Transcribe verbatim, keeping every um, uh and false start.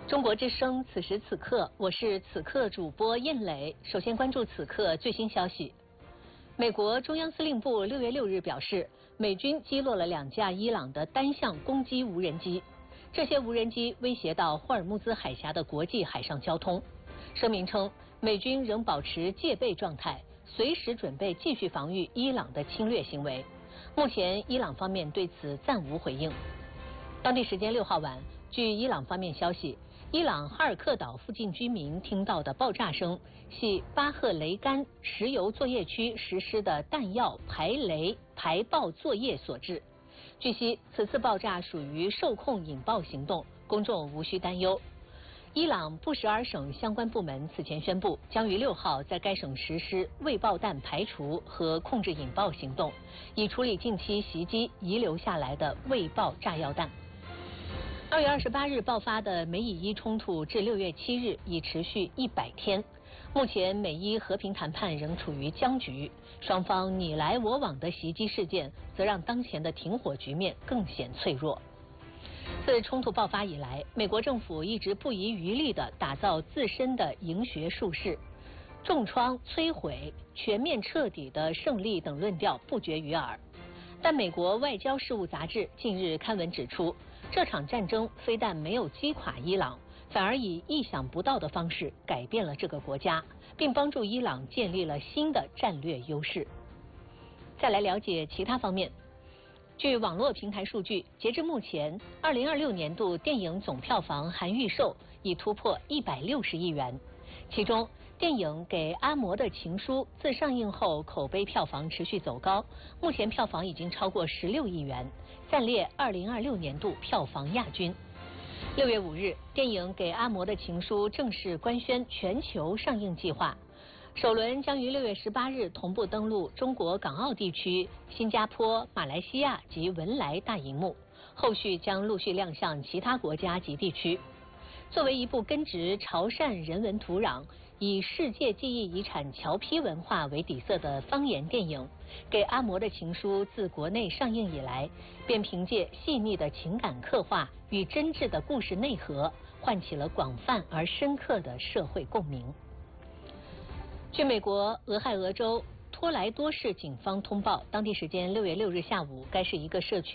中国之声，此时此刻，我是此刻主播印磊。首先关注此刻最新消息。美国中央司令部六月六日表示，美军击落了两架伊朗的单向攻击无人机，这些无人机威胁到霍尔木兹海峡的国际海上交通。声明称，美军仍保持戒备状态，随时准备继续防御伊朗的侵略行为。目前，伊朗方面对此暂无回应。当地时间六号晚，据伊朗方面消息，伊朗哈尔克岛附近居民听到的爆炸声系巴赫雷干石油作业区实施的弹药排雷排爆作业所致。据悉，此次爆炸属于受控引爆行动，公众无需担忧。伊朗布什尔省相关部门此前宣布，将于六号在该省实施未爆弹排除和控制引爆行动，以处理近期袭击遗留下来的未爆炸药弹。二月二十八日爆发的美以伊冲突至六月七日已持续一百天，目前美伊和平谈判仍处于僵局，双方你来我往的袭击事件则让当前的停火局面更显脆弱。自冲突爆发以来，美国政府一直不遗余力地打造自身的赢学术士，重创、摧毁、全面彻底的胜利等论调不绝于耳。但美国外交事务杂志近日刊文指出，这场战争非但没有击垮伊朗，反而以意想不到的方式改变了这个国家，并帮助伊朗建立了新的战略优势。再来了解其他方面。据网络平台数据，截至目前，二零二六年度电影总票房含预售已突破一百六十亿元。其中，电影《给阿嬷的情书》自上映后口碑票房持续走高，目前票房已经超过十六亿元，暂列二零二六年度票房亚军。六月五日，电影《给阿嬷的情书》正式官宣全球上映计划。首轮将于六月十八日同步登陆中国港澳地区、新加坡、马来西亚及文莱大银幕，后续将陆续亮相其他国家及地区。作为一部根植潮汕人文土壤、以世界记忆遗产侨批文化为底色的方言电影，《给阿嬷的情书》自国内上映以来，便凭借细腻的情感刻画与真挚的故事内核，唤起了广泛而深刻的社会共鸣。据美国俄亥俄州托莱多市警方通报，当地时间六月六日下午，该市一个社区